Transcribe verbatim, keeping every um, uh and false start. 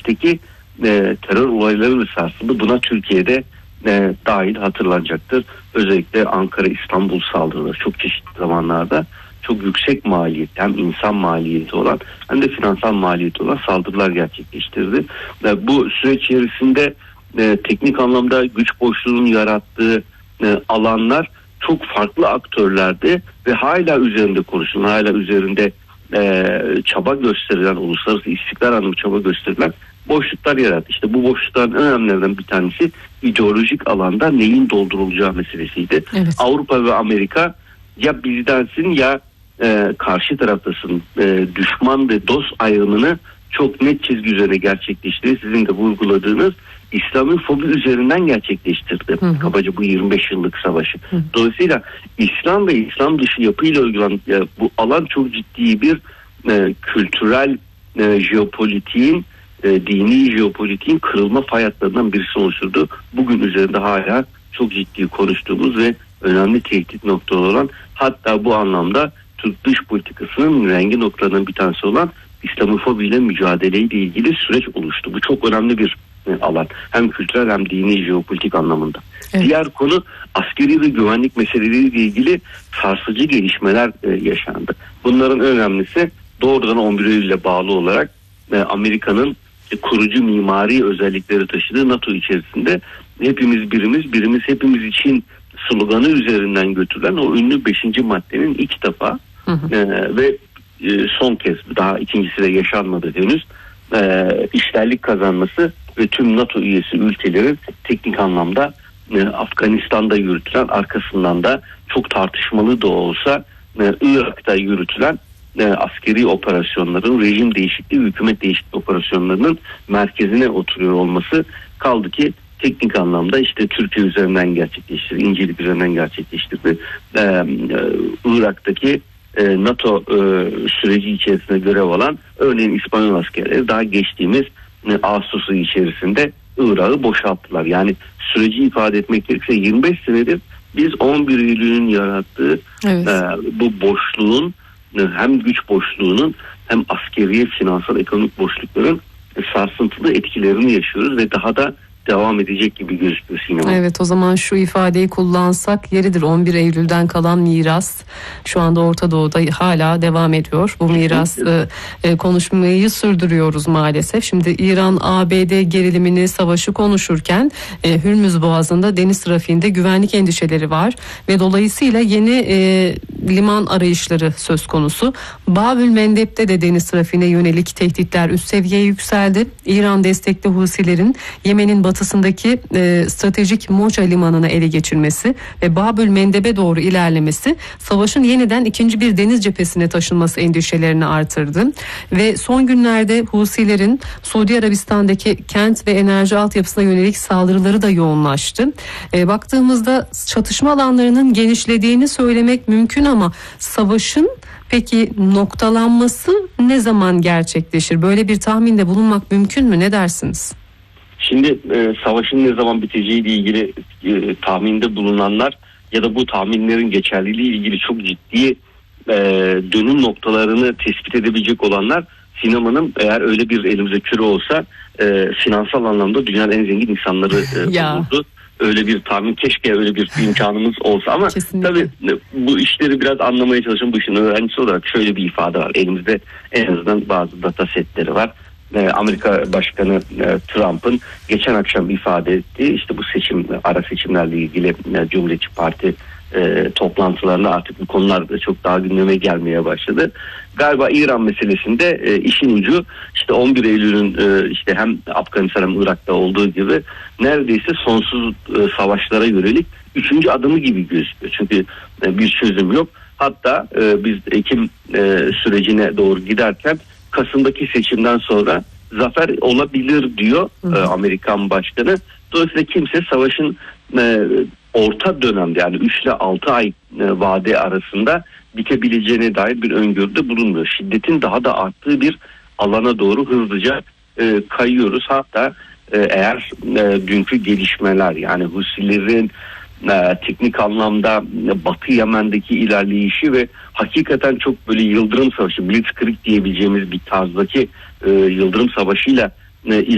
geçmişteki e, terör olayları sarsıldı. Buna Türkiye'de e, dahil hatırlanacaktır. Özellikle Ankara, İstanbul saldırıları çok çeşitli zamanlarda çok yüksek maliyet, hem insan maliyeti olan hem de finansal maliyeti olan saldırılar gerçekleştirdi. E, bu süreç içerisinde e, teknik anlamda güç boşluğunun yarattığı e, alanlar çok farklı aktörlerdi ve hala üzerinde konuşulan, hala üzerinde e, çaba gösterilen, uluslararası istikrar anlamında çaba gösterilen boşluklar yarattı. İşte bu boşlukların en önemlilerinden bir tanesi ideolojik alanda neyin doldurulacağı meselesiydi. Evet. Avrupa ve Amerika ya bizdensin ya e, karşı taraftasın, e, düşman ve dost ayrımını çok net çizgi üzerine gerçekleştirdi. Sizin de vurguladığınız İslamofobi üzerinden gerçekleştirdi. Hı hı. Kabaca bu yirmi beş yıllık savaşı. Hı. Dolayısıyla İslam ve İslam dışı yapıyla uygulanan e, bu alan çok ciddi bir e, kültürel e, jeopolitiğin, e, dini jeopolitiğin kırılma fay hatlarından birisi oluşturdu. Bugün üzerinde hala çok ciddi konuştuğumuz ve önemli tehdit noktaları olan, hatta bu anlamda Türk dış politikasının rengi noktalarından bir tanesi olan İslamofobiyle mücadeleyle ilgili süreç oluştu. Bu çok önemli bir e, alan. Hem kültürel hem dini jeopolitik anlamında. Evet. Diğer konu askeri ve güvenlik meseleleriyle ilgili sarsıcı gelişmeler e, yaşandı. Bunların önemlisi doğrudan on bir Eylül ile bağlı olarak e, Amerika'nın e, kurucu mimari özellikleri taşıdığı NATO içerisinde hepimiz birimiz, birimiz hepimiz için sloganı üzerinden götürülen o ünlü beşinci maddenin ilk defa hı hı. E, ve e, son kez, daha ikincisi de yaşanmadı henüz, e, işlerlik kazanması ve tüm NATO üyesi ülkelerin teknik anlamda e, Afganistan'da yürütülen, arkasından da çok tartışmalı da olsa e, Irak'ta yürütülen e, askeri operasyonların, rejim değişikliği, hükümet değişikliği operasyonlarının merkezine oturuyor olması, kaldı ki teknik anlamda işte Türkiye üzerinden gerçekleştirdi, İncirlik üzerinden gerçekleştirdi. Ee, e, Irak'taki e, NATO e, süreci içerisinde görev alan örneğin İspanyol askerleri daha geçtiğimiz e, Ağustos ayı içerisinde Irak'ı boşalttılar. Yani süreci ifade etmek gerekirse yirmi beş senedir biz on bir Eylül'ün yarattığı evet. e, bu boşluğun e, hem güç boşluğunun hem askeri, finansal, ekonomik boşlukların e, sarsıntılı etkilerini yaşıyoruz ve daha da devam edecek gibi gözüküyor sinema. Evet, o zaman şu ifadeyi kullansak yeridir. on bir Eylül'den kalan miras şu anda Orta Doğu'da hala devam ediyor. Bu miras e, e, konuşmayı sürdürüyoruz maalesef. Şimdi İran A B D gerilimini, savaşı konuşurken e, Hürmüz Boğazı'nda deniz trafiğinde güvenlik endişeleri var ve dolayısıyla yeni e, liman arayışları söz konusu. Babül Mendeb'de de deniz trafiğine yönelik tehditler üst seviyeye yükseldi. İran destekli Husilerin Yemen'in batısındaki e, stratejik Moça limanını ele geçirmesi ve Babül Mendeb'e doğru ilerlemesi savaşın yeniden ikinci bir deniz cephesine taşınması endişelerini artırdı. Ve son günlerde Husilerin Suudi Arabistan'daki kent ve enerji altyapısına yönelik saldırıları da yoğunlaştı. E, baktığımızda çatışma alanlarının genişlediğini söylemek mümkün ama savaşın peki noktalanması ne zaman gerçekleşir? Böyle bir tahminde bulunmak mümkün mü? Ne dersiniz? Şimdi e, savaşın ne zaman biteceği ile ilgili e, tahminde bulunanlar ya da bu tahminlerin geçerliliği ile ilgili çok ciddi e, dönüm noktalarını tespit edebilecek olanlar, sinemanın eğer öyle bir elimize küre olsa e, finansal anlamda dünyanın en zengin insanları e, olurdu. Öyle bir tahmin, keşke öyle bir imkanımız olsa ama kesinlikle. Tabii bu işleri biraz anlamaya çalışan bu işin öğrencisi olarak şöyle bir ifade var. Elimizde en azından bazı data setleri var. Amerika Başkanı Trump'ın geçen akşam ifade ettiği işte bu seçim, ara seçimlerle ilgili Cumhuriyetçi Parti e, toplantılarına artık bu konular da çok daha gündeme gelmeye başladı. Galiba İran meselesinde e, işin ucu işte on bir Eylül'ün e, işte hem Afganistan hem Irak'ta olduğu gibi neredeyse sonsuz e, savaşlara yönelik üçüncü adımı gibi gözüküyor. Çünkü e, bir çözüm yok. Hatta e, biz Ekim e, sürecine doğru giderken Kasım'daki seçimden sonra zafer olabilir diyor e, Amerikan Başkanı. Dolayısıyla kimse savaşın e, orta dönemde yani üç ile altı ay e, vade arasında bitebileceğine dair bir öngörüde bulunmuyor. Şiddetin daha da arttığı bir alana doğru hızlıca e, kayıyoruz. Hatta e, eğer e, dünkü gelişmeler yani Husilerin e, teknik anlamda e, Batı Yemen'deki ilerleyişi ve hakikaten çok böyle yıldırım savaşı, Blitzkrieg diyebileceğimiz bir tarzdaki e, yıldırım savaşıyla e,